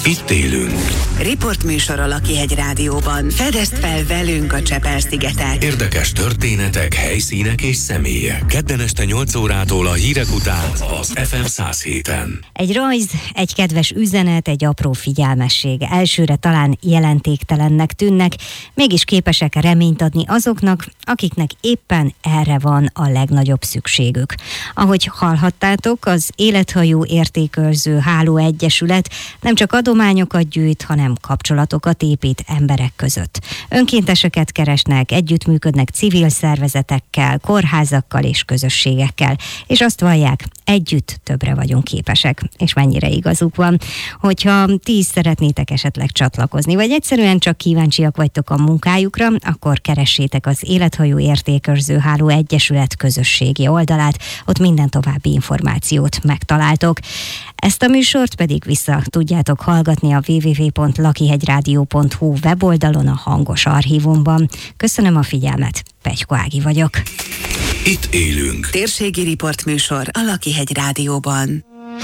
Itt élünk. Riportműsor a Lakihegy Rádióban. Fedezd fel velünk a Csepel-szigetet. Érdekes történetek, helyszínek és személyek. Kedden este 8 órától a hírek után az FM 107-en. Egy rajz, egy kedves üzenet, egy apró figyelmesség. Elsőre talán jelentéktelennek tűnnek, mégis képesek reményt adni azoknak, akiknek éppen erre van a legnagyobb szükségük. Ahogy hallhattátok, az Élethajó Értékőrző Háló Egyesület nem csak adományokat gyűjt, hanem kapcsolatokat épít emberek között. Önkénteseket keresnek, együttműködnek civil szervezetekkel, kórházakkal és közösségekkel, és azt vallják, együtt többre vagyunk képesek, és mennyire igazuk van. Hogyha ti is szeretnétek esetleg csatlakozni, vagy egyszerűen csak kíváncsiak vagytok a munkájukra, akkor keressétek az Élethajó Értékőrző Háló Egyesület közösségi oldalát, ott minden további információt megtaláltok. Ezt a műsort pedig vissza tudjátok hallgatni a www.lakihegyradio.hu weboldalon, a hangos archívumban. Köszönöm a figyelmet, Pegyko Ági vagyok. Itt élünk. Térségi riportműsor a Lakihegy Rádióban.